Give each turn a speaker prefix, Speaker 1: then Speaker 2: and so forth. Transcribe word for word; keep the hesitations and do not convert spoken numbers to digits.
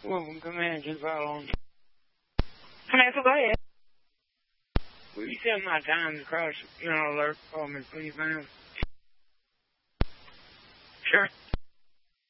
Speaker 1: Well, come in, just follow on.
Speaker 2: Vanessa, go ahead.
Speaker 1: Will you set my time to cross, you know, alert for me, please, ma'am?
Speaker 2: Sure.